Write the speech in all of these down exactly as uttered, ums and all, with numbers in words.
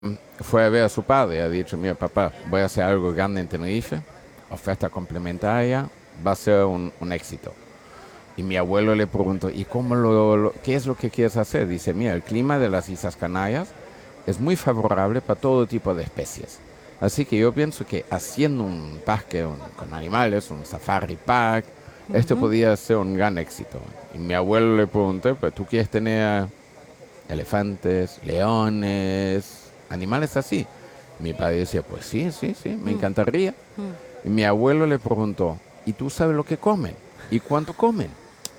fue a ver a su padre, ha dicho, mira papá, voy a hacer algo grande en Tenerife, oferta complementaria, va a ser un, un éxito. Y mi abuelo le preguntó, ¿y cómo lo, lo- qué es lo que quieres hacer? Dice, mira, el clima de las Islas Canarias es muy favorable para todo tipo de especies. Así que yo pienso que haciendo un parque un- con animales, un safari park, esto Ujú. podría ser un gran éxito. Y mi abuelo le preguntó, pues tú quieres tener elefantes, leones, animales así. Mi padre decía, pues sí, sí, sí, me Mm, encantaría. mm. Y mi abuelo le preguntó, ¿y tú sabes lo que comen? ¿Y cuánto comen?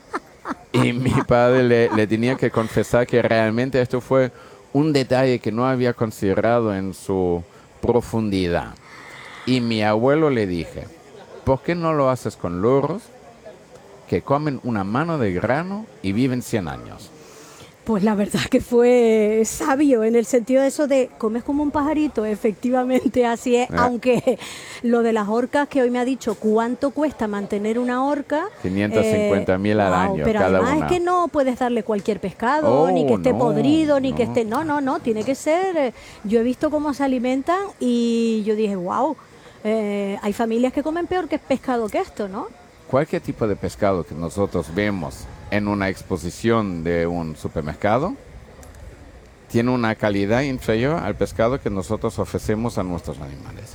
Y mi padre le, le tenía que confesar que realmente esto fue un detalle que no había considerado en su profundidad. Y mi abuelo le dije, ¿por qué no lo haces con loros que comen una mano de grano y viven cien años? Pues la verdad que fue sabio en el sentido de eso de comes como un pajarito, efectivamente así es, Eh, aunque lo de las orcas que hoy me ha dicho cuánto cuesta mantener una orca, quinientos eh, cincuenta mil al wow, año pero cada además es una. que no puedes darle cualquier pescado, ni que Oh, esté no, podrido, ni que no. esté, no, no, no, tiene que ser, eh, yo he visto cómo se alimentan y yo dije, wow, eh, hay familias que comen peor que pescado que esto, ¿no? Cualquier tipo de pescado que nosotros vemos en una exposición de un supermercado tiene una calidad inferior al pescado que nosotros ofrecemos a nuestros animales.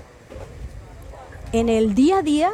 En el día a día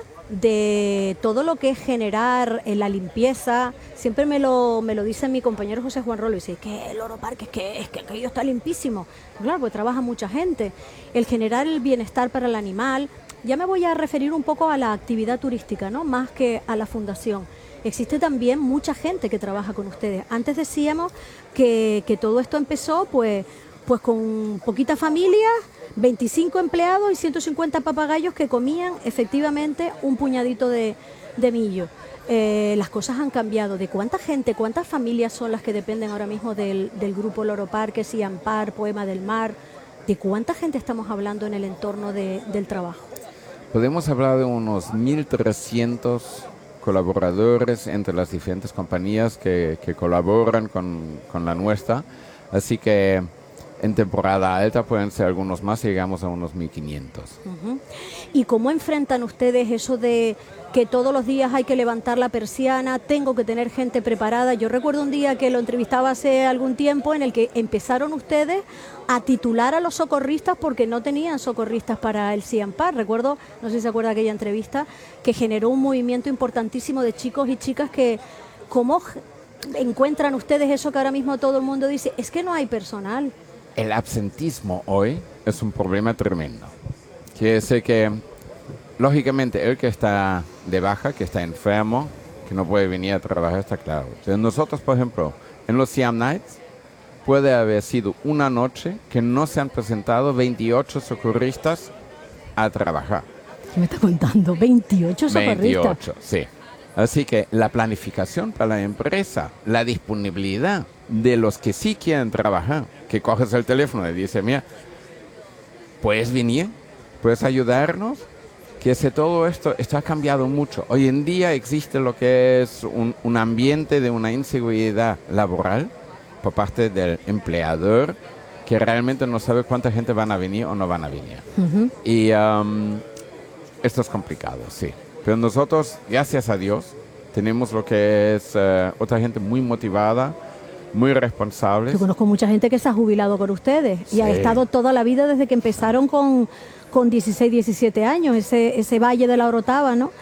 de todo lo que es generar eh, la limpieza, siempre me lo, me lo dice mi compañero José Juan Rolo, dice que el Oro Parque es que, es que aquello está limpísimo. Claro, pues trabaja mucha gente. El generar el bienestar para el animal, ya me voy a referir un poco a la actividad turística, ¿no? Más que a la fundación. Existe también mucha gente que trabaja con ustedes. Antes decíamos que, que todo esto empezó pues, pues con poquitas familias, veinticinco empleados y ciento cincuenta papagayos que comían efectivamente un puñadito de, de millo. Eh, las cosas han cambiado. ¿De cuánta gente, cuántas familias son las que dependen ahora mismo del, del grupo Loro Parques y Ampar, Poema del Mar? ¿De cuánta gente estamos hablando en el entorno de, del trabajo? Podemos hablar de unos mil trescientos colaboradores entre las diferentes compañías que, que colaboran con, con la nuestra. Así que en temporada alta pueden ser algunos más y llegamos a unos mil quinientos. Uh-huh. ¿Y cómo enfrentan ustedes eso de que todos los días hay que levantar la persiana, tengo que tener gente preparada? Yo recuerdo un día que lo entrevistaba hace algún tiempo en el que empezaron ustedes a titular a los socorristas porque no tenían socorristas para el CIAMPAR. Recuerdo, no sé si se acuerda aquella entrevista, que generó un movimiento importantísimo de chicos y chicas que, ¿cómo encuentran ustedes eso que ahora mismo todo el mundo dice? Es que no hay personal. El absentismo hoy es un problema tremendo. Quiere decir que, lógicamente, el que está de baja, que está enfermo, que no puede venir a trabajar, está claro. Entonces, nosotros, por ejemplo, en los Siam Nights, puede haber sido una noche que no se han presentado veintiocho socorristas a trabajar. ¿Qué me está contando? veintiocho socorristas. veintiocho, sí. Así que la planificación para la empresa, la disponibilidad de los que sí quieren trabajar, que coges el teléfono y dices, mira, ¿puedes venir? ¿Puedes ayudarnos? Que se todo esto, esto ha cambiado mucho. Hoy en día existe lo que es un, un ambiente de una inseguridad laboral por parte del empleador que realmente no sabe cuánta gente van a venir o no van a venir. Uh-huh. Y um, esto es complicado, sí. Pero nosotros, gracias a Dios, tenemos lo que es uh, otra gente muy motivada, muy Yo responsables. conozco mucha gente que se ha jubilado con ustedes y ha Sí, estado toda la vida desde que sí. empezaron con, con dieciséis, diecisiete años, ese, ese valle de la Orotava, ¿no?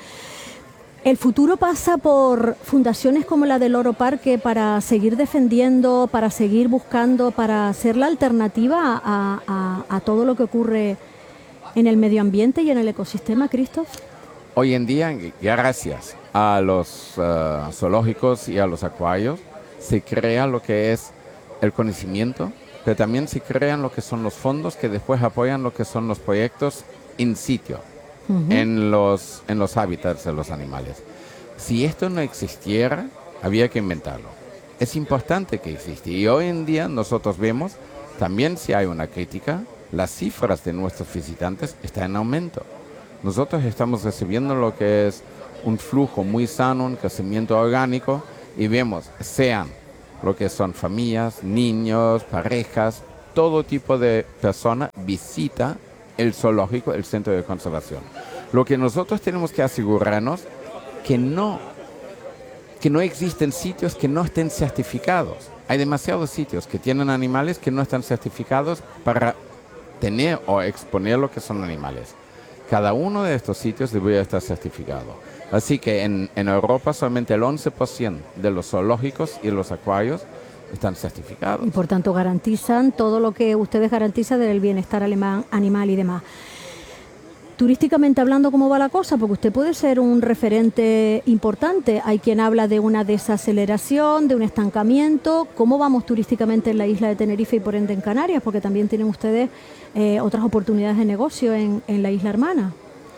El futuro pasa por fundaciones como la del Oro Parque para seguir defendiendo, para seguir buscando, para ser la alternativa a, a, a todo lo que ocurre en el medio ambiente y en el ecosistema, Christoph. Hoy en día, gracias a los uh, zoológicos y a los acuarios, se crea lo que es el conocimiento, pero también se crean lo que son los fondos que después apoyan lo que son los proyectos in sitio, Uh-huh. en los, en los hábitats de los animales. Si esto no existiera, había que inventarlo. Es importante que exista. Y hoy en día nosotros vemos, también si hay una crítica, las cifras de nuestros visitantes están en aumento. Nosotros estamos recibiendo lo que es un flujo muy sano, un crecimiento orgánico, y vemos, sean lo que son familias, niños, parejas, todo tipo de persona visita el zoológico, el centro de conservación. Lo que nosotros tenemos que asegurarnos que no, que no existen sitios que no estén certificados. Hay demasiados sitios que tienen animales que no están certificados para tener o exponer lo que son animales. Cada uno de estos sitios debería estar certificado. Así que en, en Europa solamente el once por ciento de los zoológicos y los acuarios están certificados. Y por tanto garantizan todo lo que ustedes garantizan del bienestar alemán, animal y demás. Turísticamente hablando, ¿cómo va la cosa? Porque usted puede ser un referente importante. Hay quien habla de una desaceleración, de un estancamiento. ¿Cómo vamos turísticamente en la isla de Tenerife y por ende en Canarias? Porque también tienen ustedes eh, otras oportunidades de negocio en, en la isla hermana.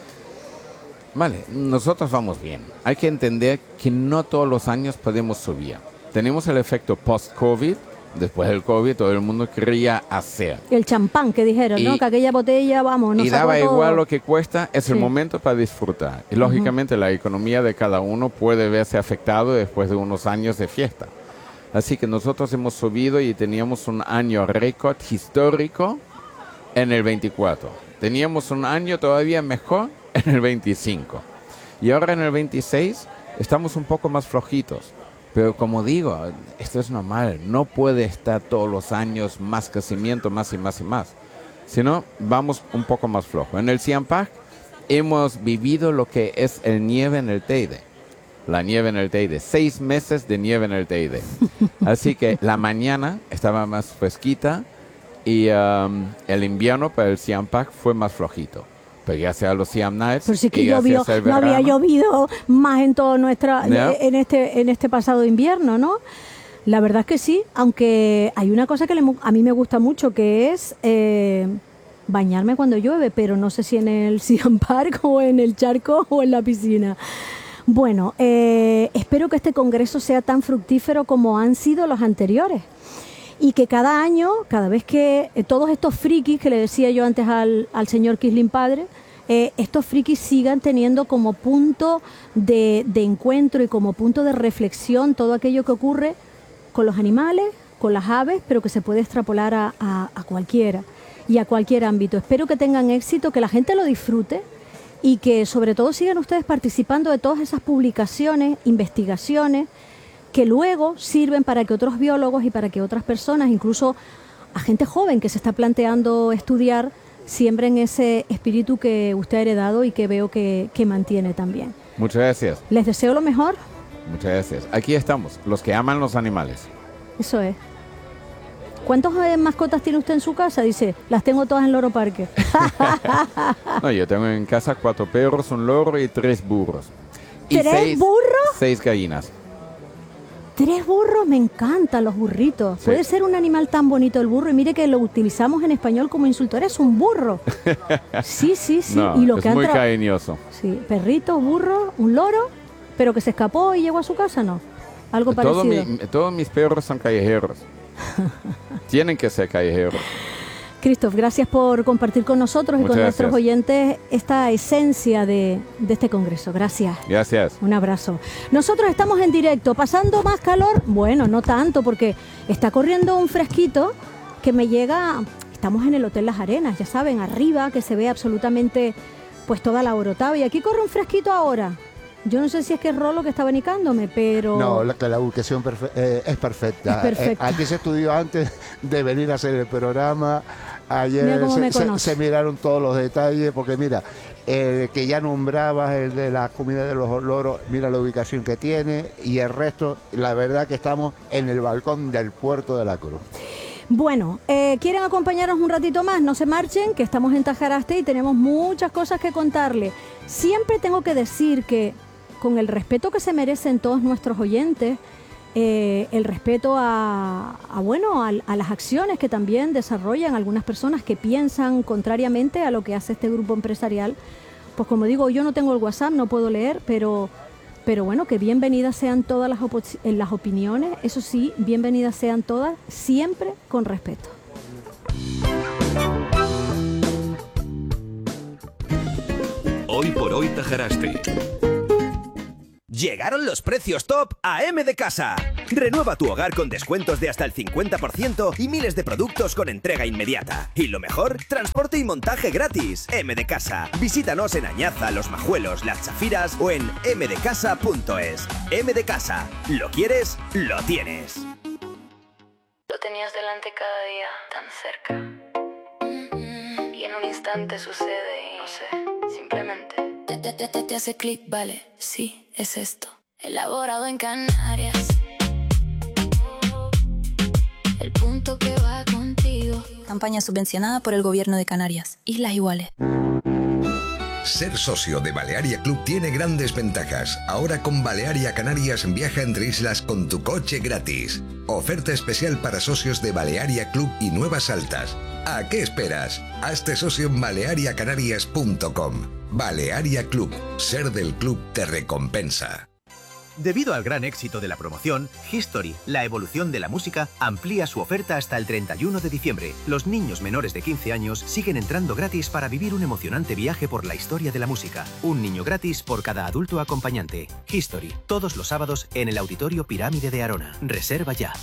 Vale, nosotros vamos bien. Hay que entender que no todos los años podemos subir. Tenemos el efecto post-COVID. Después del COVID todo el mundo quería hacer. El champán que dijeron, y, ¿no? Que aquella botella, vamos, nos Y daba todo. igual lo que cuesta, es sí. el momento para disfrutar. Y lógicamente uh-huh. la economía de cada uno puede verse afectado después de unos años de fiesta. Así que nosotros hemos subido y teníamos un año récord histórico en el veinticuatro. Teníamos un año todavía mejor en el veinticinco. Y ahora en el veintiséis estamos un poco más flojitos. Pero como digo, esto es normal, no puede estar todos los años más crecimiento, más y más y más. Sino vamos un poco más flojo. En el Siam Park hemos vivido lo que es el nieve en el Teide. La nieve en el Teide, seis meses de nieve en el Teide. Así que la mañana estaba más fresquita y um, el invierno para el Siam Park fue más flojito. Pero ya sea los Siam Nights. Pero sí que llovió, no había llovido más en todo nuestra ¿no? en este en este pasado invierno, ¿no? La verdad es que sí, aunque hay una cosa que le, a mí me gusta mucho, que es eh, bañarme cuando llueve, pero no sé si en el Siam Park o en el charco o en la piscina. Bueno, eh, espero que este congreso sea tan fructífero como han sido los anteriores. Y que cada año, cada vez que eh, todos estos frikis que le decía yo antes al, al señor Kisling padre, eh, estos frikis sigan teniendo como punto de, de encuentro y como punto de reflexión todo aquello que ocurre con los animales, con las aves, pero que se puede extrapolar a, a, a cualquiera y a cualquier ámbito. Espero que tengan éxito, que la gente lo disfrute y que sobre todo sigan ustedes participando de todas esas publicaciones, investigaciones, que luego sirven para que otros biólogos y para que otras personas, incluso a gente joven que se está planteando estudiar, siembren ese espíritu que usted ha heredado y que veo que, que mantiene también. Muchas gracias. Les deseo lo mejor. Muchas gracias. Aquí estamos, los que aman los animales. Eso es. ¿Cuántas mascotas tiene usted en su casa? Dice, las tengo todas en Loro Parque. No, yo tengo en casa cuatro perros, un loro y tres burros. Y ¿Tres seis, burros? Seis gallinas. Tres burros, me encantan los burritos. Sí. Puede ser un animal tan bonito el burro y mire que lo utilizamos en español como insulto. Eres un burro. Sí, sí, sí. No, y lo es que muy tra... cariñoso. Sí, perrito, burro, un loro, pero que se escapó y llegó a su casa, ¿no. Algo Todo parecido. Mi, todos mis perros son callejeros. Tienen que ser callejeros. Christoph, gracias por compartir con nosotros Muchas y con gracias. nuestros oyentes esta esencia de, de este congreso. Gracias. Gracias. Un abrazo. Nosotros estamos en directo, pasando más calor. Bueno, no tanto, porque está corriendo un fresquito que me llega. Estamos en el Hotel Las Arenas, ya saben, arriba, que se ve absolutamente pues toda la Orotava. Y aquí corre un fresquito ahora. Yo no sé si es que es Rolo que está abanicándome, pero... No, la, la ubicación perfe eh, es perfecta. Es perfecta. Eh, aquí se estudió antes de venir a hacer el programa. Ayer se, se, se miraron todos los detalles, porque mira, el que ya nombrabas, el de la comida de los loros, mira la ubicación que tiene, y el resto, la verdad que estamos en el balcón del Puerto de la Cruz. Bueno, eh, ¿quieren acompañarnos un ratito más? No se marchen, que estamos en Tajaraste y tenemos muchas cosas que contarles. Siempre tengo que decir que, con el respeto que se merecen todos nuestros oyentes, eh, el respeto a, a bueno a, a las acciones que también desarrollan algunas personas que piensan contrariamente a lo que hace este grupo empresarial, pues como digo, yo no tengo el WhatsApp, no puedo leer, pero, pero bueno, que bienvenidas sean todas las, las opiniones, eso sí, bienvenidas sean todas, siempre con respeto. Hoy por hoy Tajaraste. Llegaron los precios top a M de Casa. Renueva tu hogar con descuentos de hasta el cincuenta por ciento y miles de productos con entrega inmediata. Y lo mejor, transporte y montaje gratis. M de Casa. Visítanos en Añaza, Los Majuelos, Las Chafiras o en m de casa punto es. M de Casa. ¿Lo quieres? Lo tienes. Lo tenías delante cada día, tan cerca. Y en un instante sucede y no sé, simplemente te, te, te, te, te hace clic, vale, sí, es esto. Elaborado en Canarias. El punto que va contigo. Campaña subvencionada por el Gobierno de Canarias. Islas Iguales. Ser socio de Balearia Club tiene grandes ventajas. Ahora con Balearia Canarias viaja entre islas con tu coche gratis. Oferta especial para socios de Balearia Club y Nuevas Altas. ¿A qué esperas? Hazte socio en balearia canarias punto com. Balearia Club. Ser del club te recompensa. Debido al gran éxito de la promoción, History, la evolución de la música, amplía su oferta hasta el treinta y uno de diciembre. Los niños menores de quince años siguen entrando gratis para vivir un emocionante viaje por la historia de la música. Un niño gratis por cada adulto acompañante. History, todos los sábados en el Auditorio Pirámide de Arona. Reserva ya.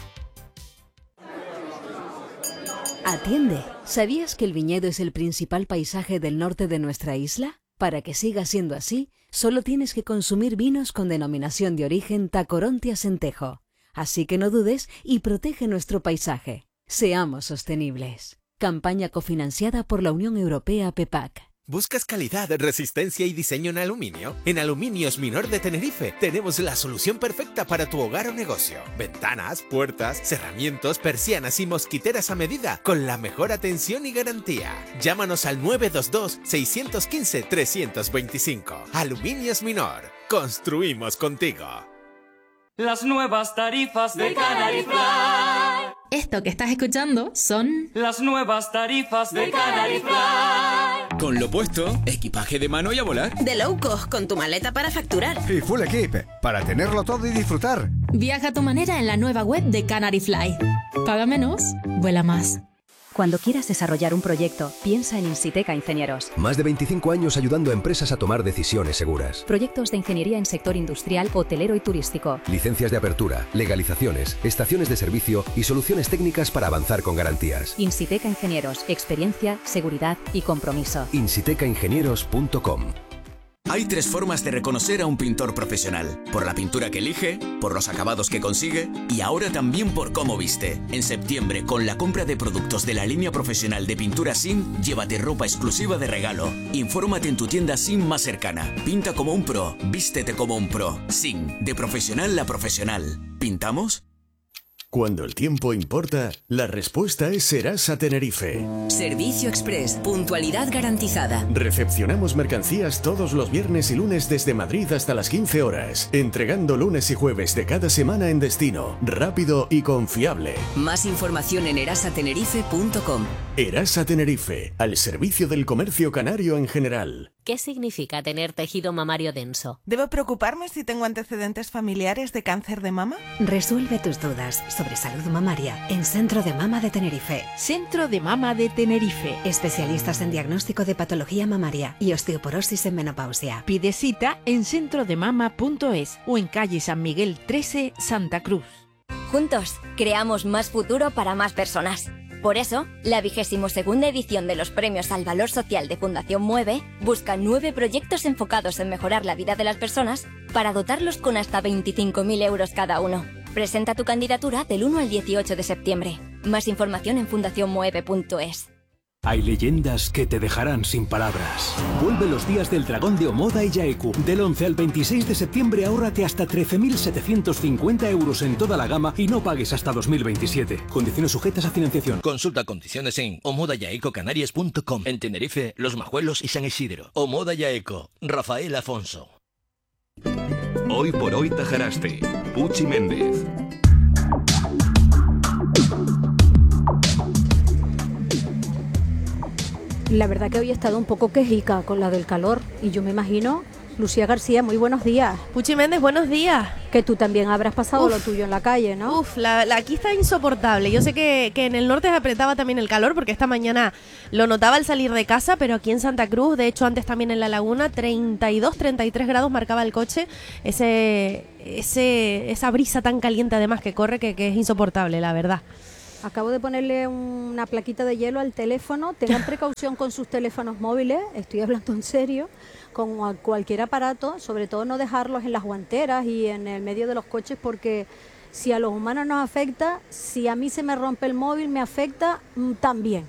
Atiende. ¿Sabías que el viñedo es el principal paisaje del norte de nuestra isla? Para que siga siendo así, solo tienes que consumir vinos con denominación de origen Tacoronte Acentejo. Así que no dudes y protege nuestro paisaje. Seamos sostenibles. Campaña cofinanciada por la Unión Europea P E P A C. ¿Buscas calidad, resistencia y diseño en aluminio? En Aluminios Minor de Tenerife tenemos la solución perfecta para tu hogar o negocio. Ventanas, puertas, cerramientos, persianas y mosquiteras a medida con la mejor atención y garantía. Llámanos al nueve dos dos, seis uno cinco, tres dos cinco. Aluminios Minor. Construimos contigo. Las nuevas tarifas de Canary Fly. Esto que estás escuchando son las nuevas tarifas de Canary Fly. Con lo puesto, equipaje de mano y a volar. De low cost, con tu maleta para facturar. Y full equip, para tenerlo todo y disfrutar. Viaja a tu manera en la nueva web de Canary Fly. Paga menos, vuela más. Cuando quieras desarrollar un proyecto, piensa en Insiteca Ingenieros. Más de veinticinco años ayudando a empresas a tomar decisiones seguras. Proyectos de ingeniería en sector industrial, hotelero y turístico. Licencias de apertura, legalizaciones, estaciones de servicio y soluciones técnicas para avanzar con garantías. Insiteca Ingenieros, experiencia, seguridad y compromiso. insiteca ingenieros punto com. Hay tres formas de reconocer a un pintor profesional. Por la pintura que elige, por los acabados que consigue y ahora también por cómo viste. En septiembre, con la compra de productos de la línea profesional de pintura S I M, llévate ropa exclusiva de regalo. Infórmate en tu tienda S I M más cercana. Pinta como un pro, vístete como un pro. S I M, de profesional a profesional. ¿Pintamos? Cuando el tiempo importa, la respuesta es Serasa Tenerife. Servicio Express, puntualidad garantizada. Recepcionamos mercancías todos los viernes y lunes desde Madrid hasta las quince horas, entregando lunes y jueves de cada semana en destino, rápido y confiable. Más información en erasa tenerife punto com. Erasa Tenerife, al servicio del comercio canario en general. ¿Qué significa tener tejido mamario denso? ¿Debo preocuparme si tengo antecedentes familiares de cáncer de mama? Resuelve tus dudas sobre salud mamaria en Centro de Mama de Tenerife. Centro de Mama de Tenerife. Especialistas en diagnóstico de patología mamaria y osteoporosis en menopausia. Pide cita en centro de mama punto es o en calle San Miguel trece, Santa Cruz. Juntos, creamos más futuro para más personas. Por eso, la vigésimo segunda edición de los Premios al Valor Social de Fundación Mueve busca nueve proyectos enfocados en mejorar la vida de las personas para dotarlos con hasta veinticinco mil euros cada uno. Presenta tu candidatura del uno al dieciocho de septiembre. Más información en fundación mueve punto es. Hay leyendas que te dejarán sin palabras. Vuelve los días del dragón de Omoda y Yaeku. Del once al veintiséis de septiembre ahórrate hasta trece mil setecientos cincuenta euros en toda la gama y no pagues hasta dos mil veintisiete. Condiciones sujetas a financiación. Consulta condiciones en omoda yaeco canarias punto com. En Tenerife, Los Majuelos y San Isidro. Omoda Yaeco. Rafael Afonso. Hoy por hoy Tajaraste. Puchi Méndez. La verdad que hoy he estado un poco quejica con la del calor y yo me imagino Lucía García, muy buenos días. Puchi Méndez, buenos días. Que tú también habrás pasado Uf, lo tuyo en la calle, ¿no? Uf, la, la, aquí está insoportable. Yo sé que, que en el norte se apretaba también el calor, porque esta mañana lo notaba al salir de casa, pero aquí en Santa Cruz, de hecho antes también en La Laguna, treinta y dos, treinta y tres grados marcaba el coche. Ese, ese, esa brisa tan caliente además que corre que, que es insoportable, la verdad. Acabo de ponerle una plaquita de hielo al teléfono. Tengan precaución con sus teléfonos móviles, estoy hablando en serio, con cualquier aparato, sobre todo no dejarlos en las guanteras y en el medio de los coches, porque si a los humanos nos afecta, si a mí se me rompe el móvil, me afecta mmm, también.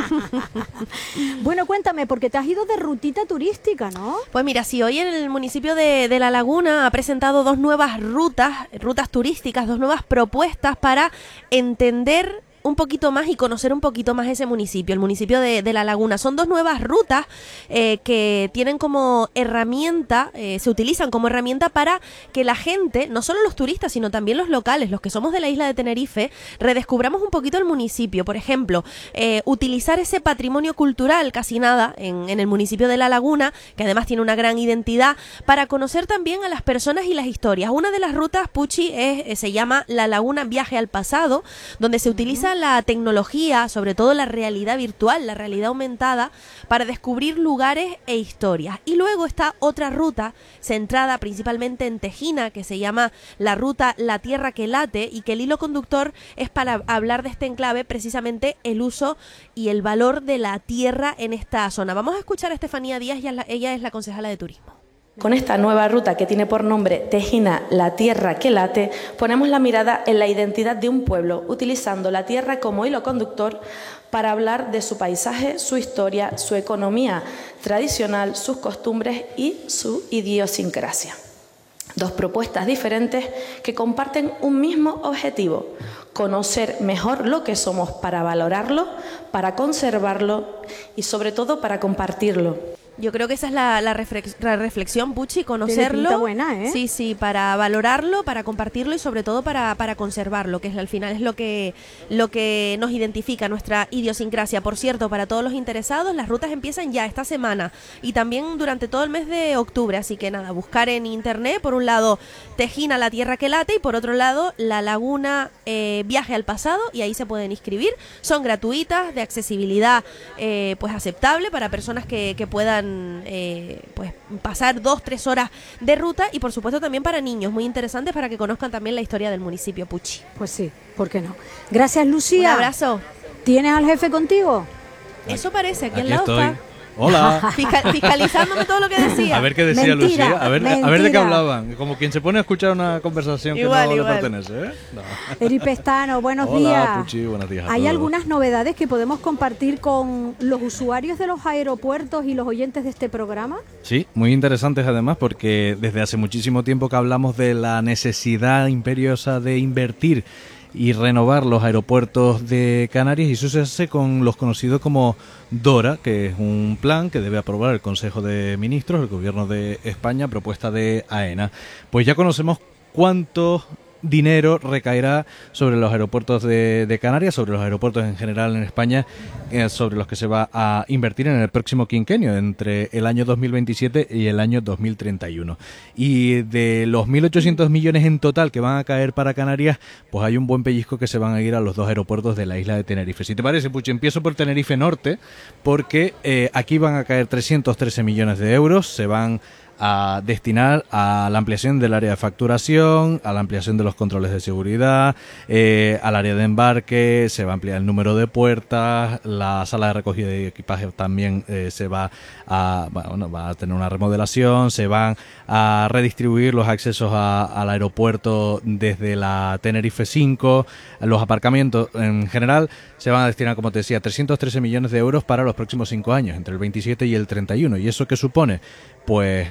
Bueno, cuéntame, porque te has ido de rutita turística, ¿no? Pues mira, sí, hoy en el municipio de, de La Laguna ha presentado dos nuevas rutas, rutas turísticas, dos nuevas propuestas para entender un poquito más y conocer un poquito más ese municipio, el municipio de, de La Laguna. Son dos nuevas rutas eh, que tienen como herramienta, eh, se utilizan como herramienta para que la gente, no solo los turistas, sino también los locales, los que somos de la isla de Tenerife, redescubramos un poquito el municipio. Por ejemplo, eh, utilizar ese patrimonio cultural, casi nada, en, en el municipio de La Laguna, que además tiene una gran identidad, para conocer también a las personas y las historias. Una de las rutas, Puchi, es, eh, se llama La Laguna Viaje al Pasado, donde se utiliza la tecnología, sobre todo la realidad virtual, la realidad aumentada, para descubrir lugares e historias. Y luego está otra ruta centrada principalmente en Tejina, que se llama la ruta La Tierra que Late, y que el hilo conductor es para hablar de este enclave, precisamente el uso y el valor de la tierra en esta zona. Vamos a escuchar a Estefanía Díaz, ella es la concejala de turismo. Con esta nueva ruta que tiene por nombre Tejina, la tierra que late, ponemos la mirada en la identidad de un pueblo, utilizando la tierra como hilo conductor para hablar de su paisaje, su historia, su economía tradicional, sus costumbres y su idiosincrasia. Dos propuestas diferentes que comparten un mismo objetivo: conocer mejor lo que somos para valorarlo, para conservarlo y sobre todo para compartirlo. Yo creo que esa es la, la, reflex, la reflexión, Puchi, conocerlo. Tiene pinta buena, ¿eh? Sí, sí, para valorarlo, para compartirlo y sobre todo para, para conservarlo, que es, al final es lo que, lo que nos identifica, nuestra idiosincrasia. Por cierto, para todos los interesados, las rutas empiezan ya esta semana y también durante todo el mes de octubre, así que nada, buscar en internet, por un lado, Tejina, la tierra que late, y por otro lado, La Laguna eh, Viaje al Pasado, y ahí se pueden inscribir. Son gratuitas, de accesibilidad eh, pues aceptable para personas que, que puedan Eh, pues pasar dos, tres horas de ruta, y por supuesto también para niños, muy interesantes para que conozcan también la historia del municipio, Puchi. Pues sí, ¿por qué no? Gracias, Lucía. Un abrazo. ¿Tienes al jefe contigo? Eso parece, aquí, aquí al lado estoy. está. Hola. Fiscal, fiscalizándome todo lo que decía. A ver qué decía Mentira, Lucía. A ver, mentira. a ver de qué hablaban. Como quien se pone a escuchar una conversación igual, que no igual. le pertenece. ¿eh? No. Eri Pestano, buenos Hola, días. Puchi, buenos días. a ¿Hay todos. algunas novedades que podemos compartir con los usuarios de los aeropuertos y los oyentes de este programa? Sí, muy interesantes además, porque desde hace muchísimo tiempo que hablamos de la necesidad imperiosa de invertir y renovar los aeropuertos de Canarias, y eso se hace con los conocidos como DORA, que es un plan que debe aprobar el Consejo de Ministros, el Gobierno de España, propuesta de AENA. Pues ya conocemos cuánto dinero recaerá sobre los aeropuertos de, de Canarias, sobre los aeropuertos en general en España, eh, sobre los que se va a invertir en el próximo quinquenio, entre el año dos mil veintisiete y el año dos mil treinta y uno. Y de los mil ochocientos millones en total que van a caer para Canarias, pues hay un buen pellizco que se van a ir a los dos aeropuertos de la isla de Tenerife. Si te parece, Puchi, empiezo por Tenerife Norte, porque eh, aquí van a caer trescientos trece millones de euros, se van a destinar a la ampliación del área de facturación, a la ampliación de los controles de seguridad, eh, al área de embarque, se va a ampliar el número de puertas, la sala de recogida de equipaje también eh, se va a, bueno, va a tener una remodelación, se van a redistribuir los accesos a, al aeropuerto desde la Tenerife cinco, los aparcamientos en general se van a destinar, como te decía, trescientos trece millones de euros para los próximos cinco años, entre el veintisiete y el treinta y uno. ¿Y eso qué supone? Pues,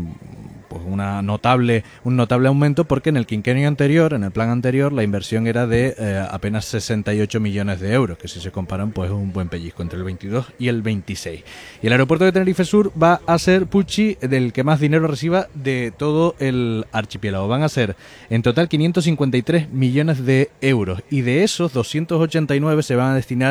pues una notable, un notable aumento, porque en el quinquenio anterior, en el plan anterior, la inversión era de eh, apenas sesenta y ocho millones de euros, que si se comparan, pues es un buen pellizco entre el veintidós y el veintiséis. Y el aeropuerto de Tenerife Sur va a ser, Puchi, del que más dinero reciba de todo el archipiélago. Van a ser en total quinientos cincuenta y tres millones de euros, y de esos doscientos ochenta y nueve se van a destinar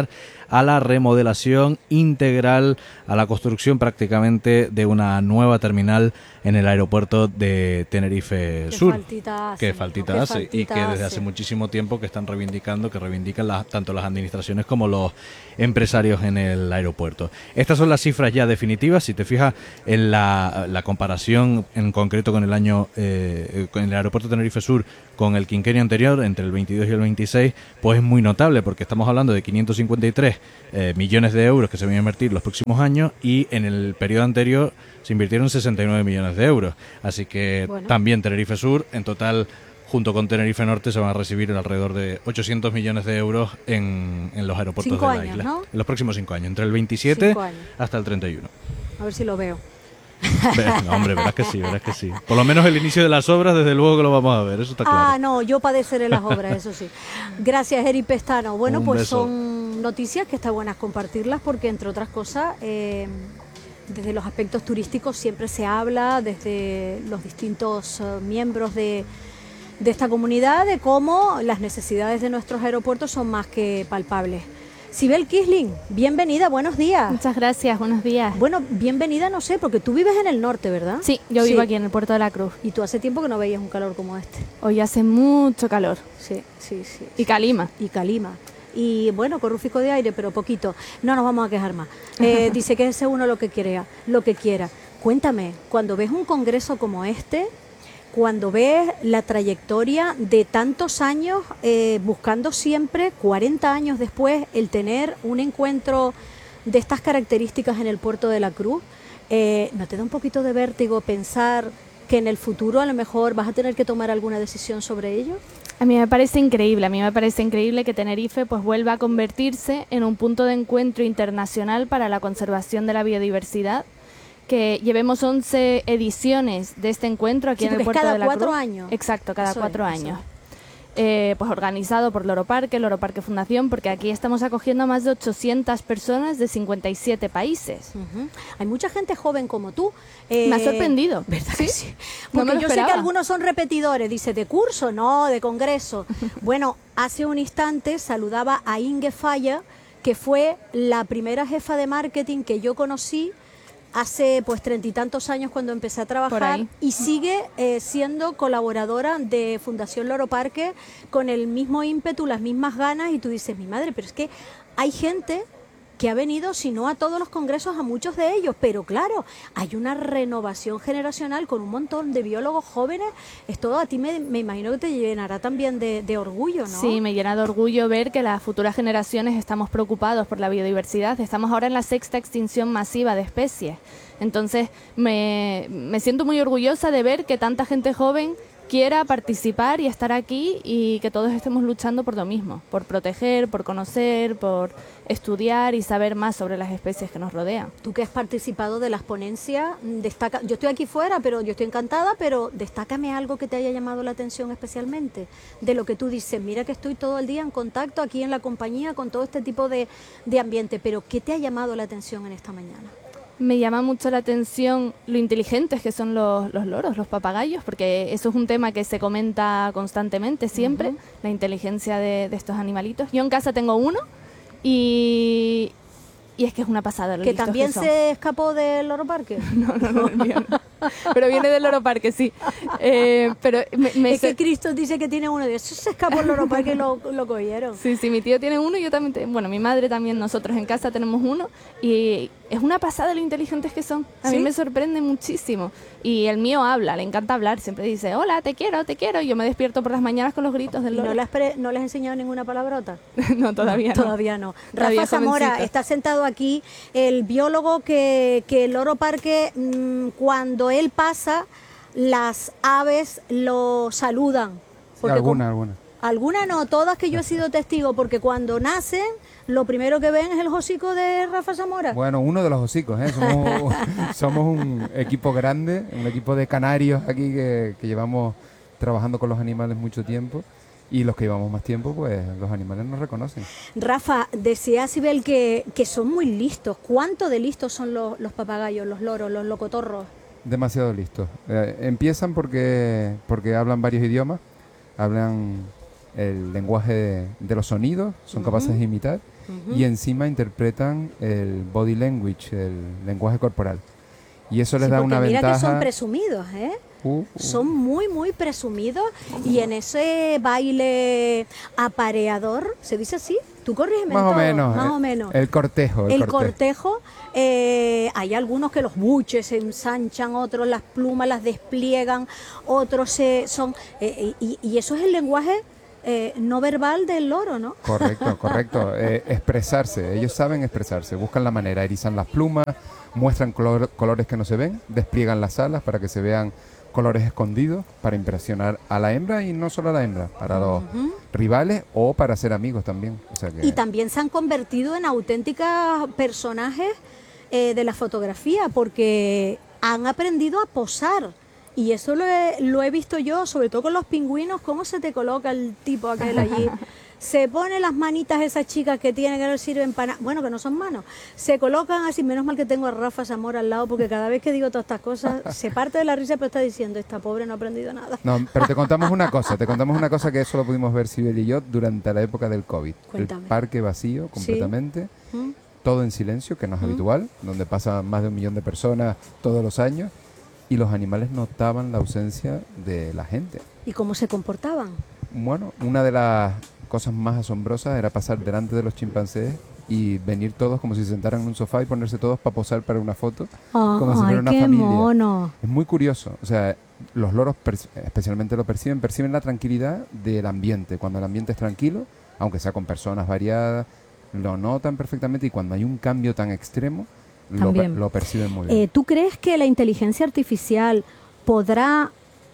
a la remodelación integral, a la construcción prácticamente de una nueva terminal en el aeropuerto de Tenerife Qué Sur. faltita hace, Que ¿no? faltita Qué hace y faltita que desde hace. hace muchísimo tiempo que están reivindicando, que reivindican las, tanto las administraciones como los empresarios en el aeropuerto. Estas son las cifras ya definitivas. Si te fijas en la, la comparación en concreto con el año, eh, con el aeropuerto de Tenerife Sur con el quinquenio anterior, entre el veintidós y el veintiséis, pues es muy notable porque estamos hablando de quinientos cincuenta y tres eh, millones de euros que se van a invertir los próximos años y en el periodo anterior se invirtieron sesenta y nueve millones de euros. Así que Bueno. también Tenerife Sur, en total, junto con Tenerife Norte, se van a recibir alrededor de ochocientos millones de euros en, en los aeropuertos Cinco de la años, isla. ¿no? En los próximos cinco años, entre el veintisiete Cinco años. hasta el treinta y uno. A ver si lo veo. Ve- no, hombre, verás que sí, verás que sí. Por lo menos el inicio de las obras, desde luego que lo vamos a ver, eso está claro. Ah, no, yo padeceré las obras, eso sí. Gracias, Eri Pestano. Bueno, Un pues beso. son noticias que está buenas compartirlas porque, entre otras cosas, eh, desde los aspectos turísticos siempre se habla, desde los distintos eh, miembros de, de esta comunidad, de cómo las necesidades de nuestros aeropuertos son más que palpables. Sibel Kisling, bienvenida, buenos días. Muchas gracias, buenos días. Bueno, bienvenida, no sé, porque tú vives en el norte, ¿verdad? Sí, yo vivo aquí en el Puerto de la Cruz. Y tú hace tiempo que no veías un calor como este. Hoy hace mucho calor. Sí, sí, sí. Y calima. Y calima. Y bueno, con rúfico de aire, pero poquito. No nos vamos a quejar más. Eh, dice que ese uno lo que quiera, lo que quiera. Cuéntame, cuando ves un congreso como este, cuando ves la trayectoria de tantos años, eh, buscando siempre, cuarenta años después, el tener un encuentro de estas características en el Puerto de la Cruz, eh, ¿no te da un poquito de vértigo pensar que en el futuro a lo mejor vas a tener que tomar alguna decisión sobre ello? A mí me parece increíble, a mí me parece increíble que Tenerife pues vuelva a convertirse en un punto de encuentro internacional para la conservación de la biodiversidad, que llevemos once ediciones de este encuentro aquí Sí, en el porque es Puerto cada de la cuatro Cruz. años. Exacto, cada Eso cuatro es, eso años. Eh, pues organizado por Loro Parque, Loro Parque Fundación, porque aquí estamos acogiendo a más de ochocientas personas de cincuenta y siete países. Ujú. Hay mucha gente joven como tú. Eh, Me ha sorprendido. ¿Verdad ¿Sí? que sí? No Porque me lo yo sé que esperaba. algunos son repetidores, dice, ¿de curso? No, de congreso. Bueno, hace un instante saludaba a Inge Falla, que fue la primera jefa de marketing que yo conocí hace pues treinta y tantos años cuando empecé a Por trabajar ahí. y sigue eh, siendo colaboradora de Fundación Loro Parque con el mismo ímpetu, las mismas ganas, y tú dices, mi madre, pero es que hay gente que ha venido, si no a todos los congresos, a muchos de ellos, pero claro, hay una renovación generacional con un montón de biólogos jóvenes. Esto a ti me, me imagino que te llenará también de, de orgullo, ¿no? Sí, me llena de orgullo ver que las futuras generaciones estamos preocupados por la biodiversidad. Estamos ahora en la sexta extinción masiva de especies. Entonces, me, me siento muy orgullosa de ver que tanta gente joven quiera participar y estar aquí y que todos estemos luchando por lo mismo, por proteger, por conocer, por estudiar y saber más sobre las especies que nos rodean. Tú que has participado de las ponencias, destaca, yo estoy aquí fuera, pero yo estoy encantada, pero destácame algo que te haya llamado la atención especialmente, de lo que tú dices, mira que estoy todo el día en contacto aquí en la compañía con todo este tipo de, de ambiente, pero ¿qué te ha llamado la atención en esta mañana? Me llama mucho la atención lo inteligentes que son los, los loros, los papagayos, porque eso es un tema que se comenta constantemente siempre, Ujú. la inteligencia de, de estos animalitos. Yo en casa tengo uno y, y es que es una pasada. Lo ¿Que listos también que son. se escapó del Loro Parque? No, no, no, el mío no. Pero viene del Loro Parque, sí. Eh, pero me, me es se- que Cristo dice que tiene uno de esos, se escapó del Loro Parque y lo, lo cogieron. Sí, sí, mi tío tiene uno y yo también, te- bueno, mi madre también, nosotros en casa tenemos uno y es una pasada lo inteligentes que son. A ¿Sí? mí me sorprende muchísimo. Y el mío habla, le encanta hablar, siempre dice, hola, te quiero, te quiero. Y yo me despierto por las mañanas con los gritos del ¿Y loro. no le has, pre- no les has enseñado ninguna palabrota? No, todavía no. Todavía no. Todavía Rafa Zamora, jovencito. está sentado aquí, el biólogo que, que el Loro Parque, mmm, cuando él pasa, las aves lo saludan. Porque alguna, con- alguna. Algunas no, todas que yo he sido testigo, porque cuando nacen, lo primero que ven es el hocico de Rafa Zamora. Bueno, uno de los hocicos, ¿eh? Somos, somos un equipo grande, un equipo de canarios aquí que, que llevamos trabajando con los animales mucho tiempo. Y los que llevamos más tiempo, pues los animales nos reconocen. Rafa, decía Sibel que, que son muy listos. ¿Cuánto de listos son los, los papagayos, los loros, los locotorros? Demasiado listos. Eh, empiezan porque, porque hablan varios idiomas, hablan el lenguaje de, de los sonidos, son Ujú. capaces de imitar uh-huh. y encima interpretan el body language, el lenguaje corporal. Y eso les sí, da una mira ventaja. Que son presumidos, ¿eh? Uh, uh. Son muy, muy presumidos y en ese baile apareador, ¿se dice así? ¿Tú corrígeme? Más todo, o menos. Más el, o menos. El cortejo. El, el cortejo, cortejo eh, hay algunos que los buches se ensanchan, otros las plumas las despliegan, otros se son... Eh, y, y eso es el lenguaje eh, no verbal del loro, ¿no? Correcto, correcto. Eh, expresarse, ellos saben expresarse, buscan la manera, erizan las plumas, muestran color, colores que no se ven, despliegan las alas para que se vean colores escondidos para impresionar a la hembra y no solo a la hembra, para los uh-huh. rivales o para ser amigos también. O sea que... Y también se han convertido en auténticos personajes eh, de la fotografía porque han aprendido a posar. Y eso lo he, lo he visto yo, sobre todo con los pingüinos, cómo se te coloca el tipo aquel allí. Se pone las manitas esas chicas que tienen que no sirven para nada, bueno, que no son manos, se colocan así, menos mal que tengo a Rafa Zamora al lado, porque cada vez que digo todas estas cosas, se parte de la risa, pero está diciendo, esta pobre no ha aprendido nada. No, pero te contamos una cosa, te contamos una cosa que eso lo pudimos ver Sibel y yo durante la época del COVID. Cuéntame. El parque vacío completamente, ¿Sí? ¿Mm? todo en silencio, que no es ¿Mm? habitual, donde pasa más de un millón de personas todos los años, y los animales notaban la ausencia de la gente. ¿Y cómo se comportaban? Bueno, una de las cosas más asombrosas era pasar delante de los chimpancés y venir todos como si se sentaran en un sofá y ponerse todos para posar para una foto, oh, como si fuera una qué familia. Mono. Es muy curioso, o sea, los loros especialmente lo perciben, perciben la tranquilidad del ambiente. Cuando el ambiente es tranquilo, aunque sea con personas variadas, lo notan perfectamente y cuando hay un cambio tan extremo, lo, lo perciben muy bien. Eh, ¿Tú crees que la inteligencia artificial podrá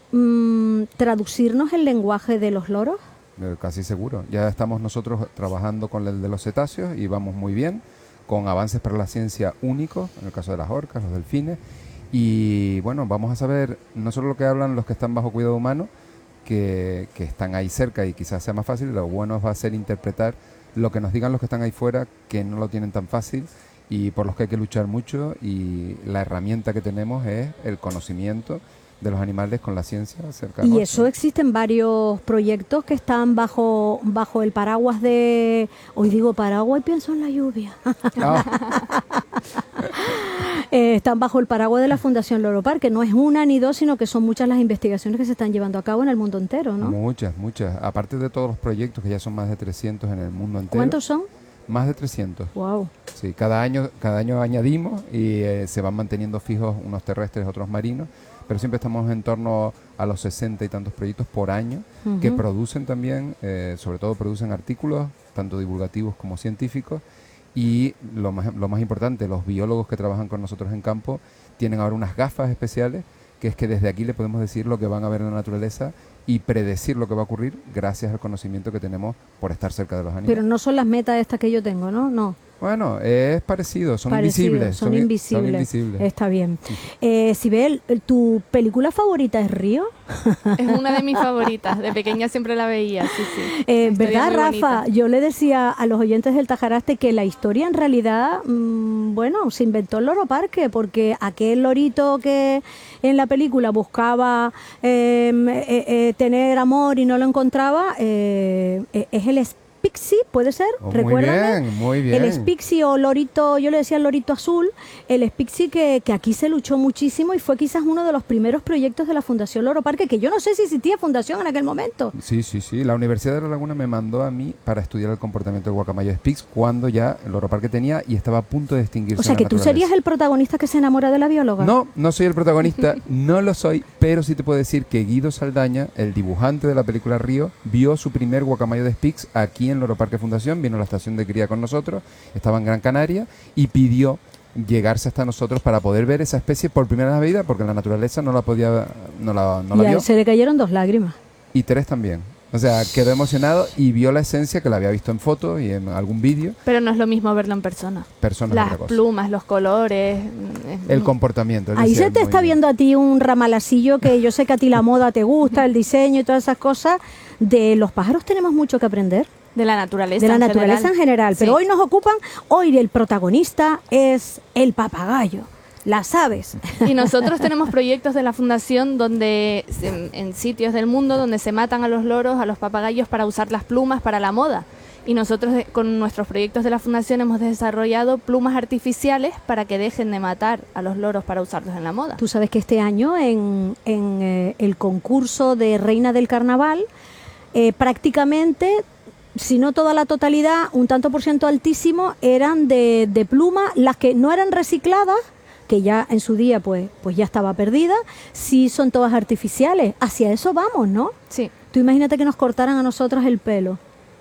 mmm, traducirnos el lenguaje de los loros? Casi seguro. Ya estamos nosotros trabajando con el de los cetáceos y vamos muy bien, con avances para la ciencia únicos, en el caso de las orcas, los delfines. Y bueno, vamos a saber no solo lo que hablan los que están bajo cuidado humano, que, que están ahí cerca y quizás sea más fácil, lo bueno va a ser interpretar lo que nos digan los que están ahí fuera, que no lo tienen tan fácil y por los que hay que luchar mucho, y la herramienta que tenemos es el conocimiento de los animales con la ciencia cercana. Y eso existen varios proyectos que están bajo bajo el paraguas de... Hoy digo paraguas y pienso en la lluvia. Oh. eh, están bajo el paraguas de la Fundación Loro Parque, que no es una ni dos, sino que son muchas las investigaciones que se están llevando a cabo en el mundo entero, ¿no? Muchas, muchas. Aparte de todos los proyectos, que ya son más de trescientos en el mundo entero. ¿Cuántos son? Más de trescientos. Wow. Sí, cada año, cada año añadimos y eh, se van manteniendo fijos unos terrestres, otros marinos, pero siempre estamos en torno a los sesenta y tantos proyectos por año uh-huh. que producen también, eh, sobre todo producen artículos, tanto divulgativos como científicos, y lo más, lo más importante, los biólogos que trabajan con nosotros en campo tienen ahora unas gafas especiales, que es que desde aquí le podemos decir lo que van a ver en la naturaleza y predecir lo que va a ocurrir gracias al conocimiento que tenemos por estar cerca de los animales. Pero no son las metas estas que yo tengo, ¿no? No. Bueno, es parecido, son parecido, invisibles. Son, son, invisibles. son invisibles. Está bien. Sí. Eh, Sibel, ¿tu película favorita es Río? Es una de mis favoritas. De pequeña siempre la veía, sí, sí. Eh, ¿Verdad, Rafa? Bonita. Yo le decía a los oyentes del Tajaraste que la historia en realidad, mmm, bueno, se inventó el Loro Parque, porque aquel lorito que en la película buscaba eh, eh, eh, tener amor y no lo encontraba, eh, eh, es el Spixie, ¿puede ser? Oh, ¿Recuerdan? Muy bien, muy bien. El Spixie o lorito, yo le decía el lorito azul, el Spixie que, que aquí se luchó muchísimo y fue quizás uno de los primeros proyectos de la Fundación Loro Parque, que yo no sé si existía fundación en aquel momento. Sí, sí, sí. La Universidad de La Laguna me mandó a mí para estudiar el comportamiento del guacamayo Spix cuando ya el Loro Parque tenía y estaba a punto de extinguirse. O sea, que tú serías el protagonista que se enamora de la bióloga. No, no soy el protagonista, no lo soy, pero sí te puedo decir que Guido Saldaña, el dibujante de la película Río, vio su primer guacamayo de Spix aquí en Loro Parque Fundación, vino a la estación de cría con nosotros, estaba en Gran Canaria y pidió llegarse hasta nosotros para poder ver esa especie por primera vez en la vida, porque en la naturaleza no la podía, no la, no la y a vio. él se le cayeron dos lágrimas. Y tres también. O sea, quedó emocionado y vio la esencia que la había visto en foto y en algún vídeo. Pero no es lo mismo verlo en persona. Persona Las plumas, los colores. El comportamiento. Ahí se te está viendo a ti un ramalacillo que yo sé que a ti la moda te gusta, el diseño y todas esas cosas. De los pájaros tenemos mucho que aprender. De la naturaleza. De la en naturaleza general. en general. Pero sí. Hoy nos ocupan, hoy el protagonista es el papagayo. Las aves. Y nosotros tenemos proyectos de la Fundación donde en, en sitios del mundo donde se matan a los loros, a los papagayos para usar las plumas para la moda. Y nosotros de, con nuestros proyectos de la Fundación hemos desarrollado plumas artificiales para que dejen de matar a los loros para usarlos en la moda. Tú sabes que este año en, en eh, el concurso de Reina del Carnaval, eh, prácticamente, si no toda la totalidad, un tanto por ciento altísimo, eran de, de pluma, las que no eran recicladas, que ya en su día pues, pues ya estaba perdida, sí son todas artificiales. Hacia eso vamos, ¿no? Sí. Tú imagínate que nos cortaran a nosotras el pelo.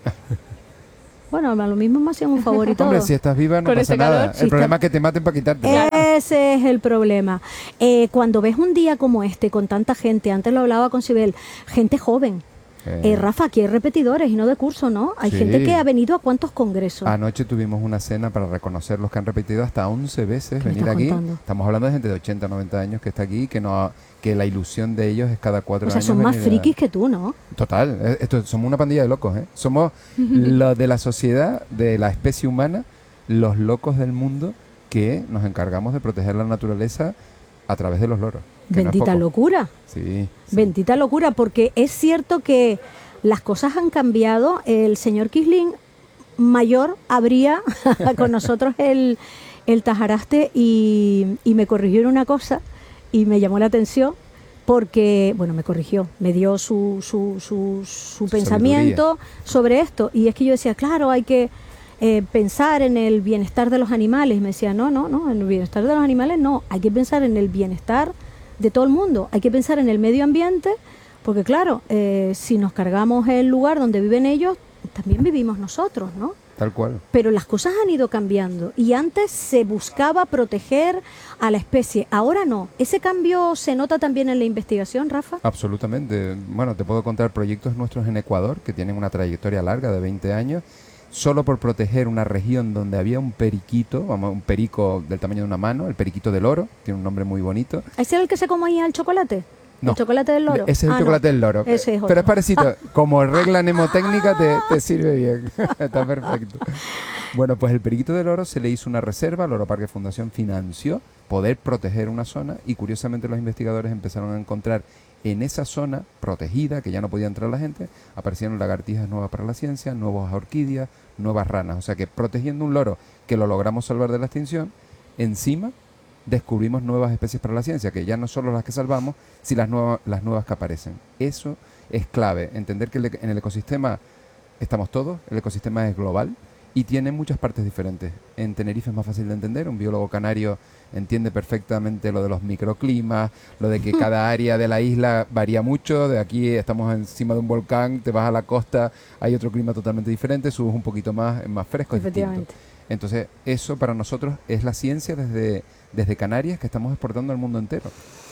Bueno, a lo mismo me hacían un favor y todo. Hombre, si estás viva no Con pasa ese nada. calor, El si problema está- es que te maten para quitarte. Ese es el problema. Eh, cuando ves un día como este, con tanta gente, antes lo hablaba con Sibel, gente joven. Eh. Eh, Rafa, aquí hay repetidores y no de curso, ¿no? Hay Sí. gente que ha venido a cuántos congresos. Anoche tuvimos una cena para reconocer los que han repetido hasta once veces ¿Qué me venir estás aquí. contando? Estamos hablando de gente de ochenta, noventa años que está aquí, que no que la ilusión de ellos es cada cuatro O sea, años. son más venir a- frikis que tú, ¿no? Total, eh, esto, somos una pandilla de locos, ¿eh? Somos los de la sociedad, de la especie humana, los locos del mundo que nos encargamos de proteger la naturaleza a través de los loros. que no es Bendita poco. locura. Sí. Bendita locura, porque es cierto que las cosas han cambiado. El señor Quisling mayor abría con nosotros el, el Tajaraste y, y me corrigió en una cosa y me llamó la atención porque, bueno, me corrigió, me dio su, su, su, su pensamiento sobre esto. Y es que yo decía, claro, hay que eh, pensar en el bienestar de los animales. Y me decía, no, no, no, en el bienestar de los animales no, hay que pensar en el bienestar de todo el mundo, hay que pensar en el medio ambiente, porque claro, eh, si nos cargamos el lugar donde viven ellos, también vivimos nosotros, ¿no? Tal cual. Pero las cosas han ido cambiando y antes se buscaba proteger a la especie, ahora no. ¿Ese cambio se nota también en la investigación, Rafa? Absolutamente. Bueno, te puedo contar proyectos nuestros en Ecuador que tienen una trayectoria larga de veinte años, solo por proteger una región donde había un periquito, vamos, un perico del tamaño de una mano, el periquito del oro, tiene un nombre muy bonito. ¿Ese era el que se comía el chocolate? No. ¿El chocolate del loro? Ese es el Ah, no. chocolate del loro. Ese es Pero otro. es parecido. Como regla mnemotécnica te, te sirve bien. Está perfecto. Bueno, pues el periquito del oro se le hizo una reserva, Loro Parque Fundación financió poder proteger una zona y curiosamente los investigadores empezaron a encontrar en esa zona protegida, que ya no podía entrar la gente, aparecieron lagartijas nuevas para la ciencia, nuevas orquídeas, nuevas ranas. O sea que protegiendo un loro que lo logramos salvar de la extinción, encima descubrimos nuevas especies para la ciencia, que ya no solo las que salvamos, sino las, nuevas las nuevas que aparecen. Eso es clave, entender que el e- en el ecosistema estamos todos, el ecosistema es global y tiene muchas partes diferentes. En Tenerife es más fácil de entender, un biólogo canario entiende perfectamente lo de los microclimas, lo de que cada área de la isla varía mucho, de aquí estamos encima de un volcán, te vas a la costa, hay otro clima totalmente diferente, subes un poquito más, es más fresco, es distinto. Efectivamente. Entonces, eso para nosotros es la ciencia desde, desde Canarias que estamos exportando al mundo entero.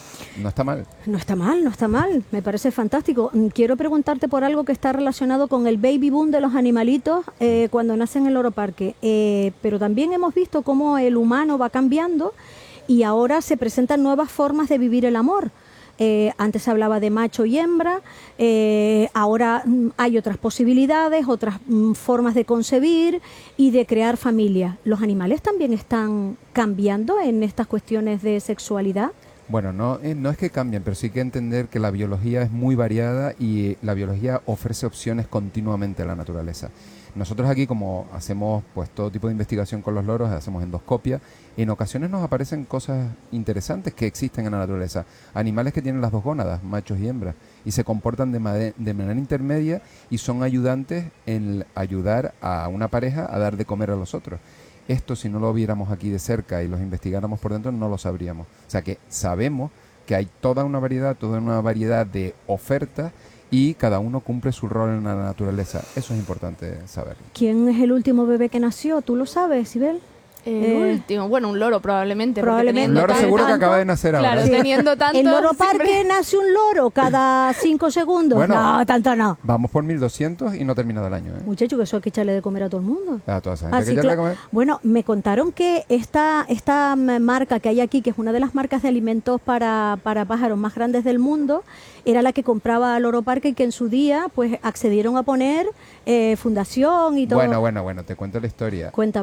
No está mal. No está mal, no está mal, me parece fantástico. Mm, Quiero preguntarte por algo que está relacionado con el baby boom de los animalitos eh, cuando nacen en el Loro Parque, eh, pero también hemos visto cómo el humano va cambiando y ahora se presentan nuevas formas de vivir el amor. Eh, antes se hablaba de macho y hembra, eh, ahora mm, hay otras posibilidades, otras mm, formas de concebir y de crear familia. ¿Los animales también están cambiando en estas cuestiones de sexualidad? Bueno, no, eh, no es que cambien, pero sí que entender que la biología es muy variada y la biología ofrece opciones continuamente a la naturaleza. Nosotros aquí, como hacemos pues todo tipo de investigación con los loros, hacemos endoscopia, en ocasiones nos aparecen cosas interesantes que existen en la naturaleza. Animales que tienen las dos gónadas, machos y hembras, y se comportan de, made- de manera intermedia y son ayudantes en ayudar a una pareja a dar de comer a los otros. Esto, si no lo viéramos aquí de cerca y los investigáramos por dentro, no lo sabríamos. O sea que sabemos que hay toda una variedad, toda una variedad de ofertas y cada uno cumple su rol en la naturaleza. Eso es importante saber. ¿Quién es el último bebé que nació? ¿Tú lo sabes, Sibel? El Eh, último, bueno, un loro probablemente. porque Probablemente. teniendo El loro tan- seguro que tanto- acaba de nacer ahora. Claro, Sí. teniendo tanto... ¿En Loro siempre- Parque nace un loro cada cinco segundos? Bueno. No, tanto no. Vamos por mil doscientos y no terminado el año, ¿eh? Muchacho, que eso hay que echarle de comer a todo el mundo. A toda esa gente Ah, que sí, ya le claro. comer. Bueno, me contaron que esta, esta mm, marca que hay aquí, que es una de las marcas de alimentos para, para pájaros más grandes del mundo, era la que compraba Loro Parque y que en su día pues accedieron a poner eh, fundación y todo. Bueno, bueno, bueno, te cuento la historia. Cuéntame.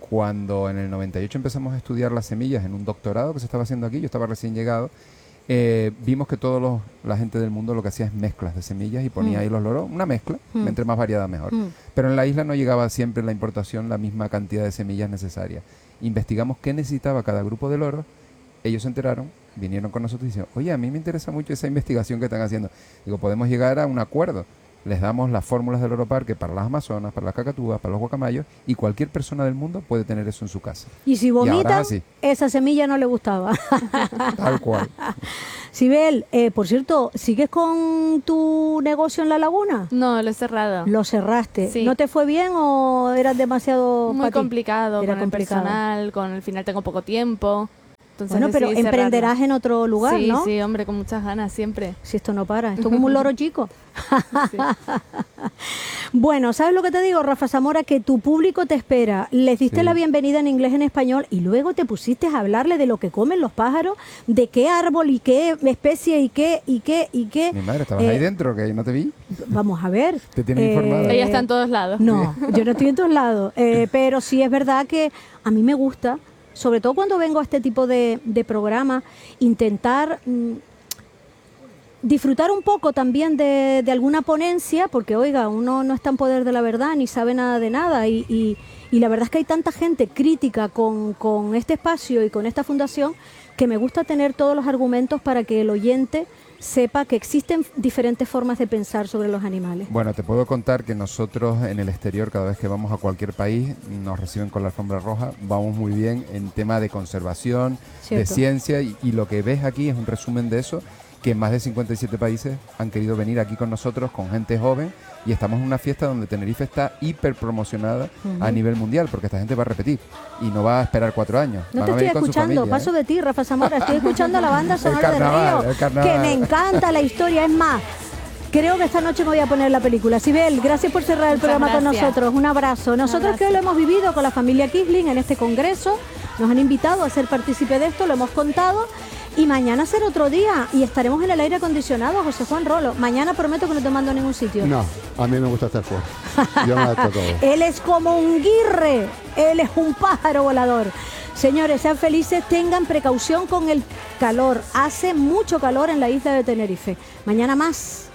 cuando en el noventa y ocho empezamos a estudiar las semillas en un doctorado que se estaba haciendo aquí, yo estaba recién llegado, eh, vimos que toda la gente del mundo lo que hacía es mezclas de semillas y ponía Mm. ahí los loros, una mezcla, Mm. entre más variada mejor. Mm. Pero en la isla no llegaba siempre la importación la misma cantidad de semillas necesarias. Investigamos qué necesitaba cada grupo de loros, ellos se enteraron, vinieron con nosotros y dijeron, oye, a mí me interesa mucho esa investigación que están haciendo. Digo, podemos llegar a un acuerdo. Les damos las fórmulas del loro parque para las amazonas, para las cacatúas, para los guacamayos, y cualquier persona del mundo puede tener eso en su casa. Y si Y ahora vomitan, es así. esa semilla no le gustaba. Tal cual. Sibel, eh, por cierto, ¿sigues con tu negocio en La Laguna? No, lo he cerrado. Lo cerraste. Sí. ¿No te fue bien o era demasiado Muy pa' ti? complicado Era con complicado. el personal, con el final tengo poco tiempo. Entonces Bueno, pero decidí emprenderás cerrarlo. en otro lugar, sí, ¿no? Sí, hombre, con muchas ganas siempre. Si esto no para, esto es como un loro chico. Bueno, ¿sabes lo que te digo, Rafa Zamora? Que tu público te espera. Les diste Sí. la bienvenida en inglés, en español, y luego te pusiste a hablarle de lo que comen los pájaros, de qué árbol y qué especie y qué, y qué, y qué. Mi madre, ¿estabas Eh, ahí dentro? Que yo no te vi. Vamos a ver. Te tiene informada. Ella está en todos lados. No, yo no estoy en todos lados. Eh, pero sí es verdad que a mí me gusta, sobre todo cuando vengo a este tipo de, de programa, intentar mm, disfrutar un poco también de, de alguna ponencia, porque oiga, uno no está en poder de la verdad ni sabe nada de nada, y, y, y la verdad es que hay tanta gente crítica con, con este espacio y con esta fundación que me gusta tener todos los argumentos para que el oyente sepa que existen diferentes formas de pensar sobre los animales. Bueno, te puedo contar que nosotros en el exterior, cada vez que vamos a cualquier país, nos reciben con la alfombra roja, vamos muy bien en tema de conservación, Cierto. de ciencia, y, y lo que ves aquí es un resumen de eso, que más de cincuenta y siete países han querido venir aquí con nosotros, con gente joven, y estamos en una fiesta donde Tenerife está hiper promocionada Ujú. a nivel mundial, porque esta gente va a repetir y no va a esperar cuatro años. No Van te a estoy venir con su escuchando, familia, paso ¿eh? de ti, Rafa Zamora, estoy escuchando la banda sonora carnaval, del el río, carnaval. que me encanta la historia, es más, creo que esta noche me voy a poner la película. Sibel, gracias por cerrar el Muchas programa con gracias. nosotros, un abrazo. Nosotros que hoy lo hemos vivido con la familia Kisling en este congreso, nos han invitado a ser partícipe de esto, lo hemos contado, y mañana será otro día y estaremos en el aire acondicionado, José Juan Rolo. Mañana prometo que no te mando a ningún sitio. No, a mí me gusta estar fuera. Yo me adapto a todo. Él es como un guirre, él es un pájaro volador. Señores, sean felices, tengan precaución con el calor. Hace mucho calor en la isla de Tenerife. Mañana más.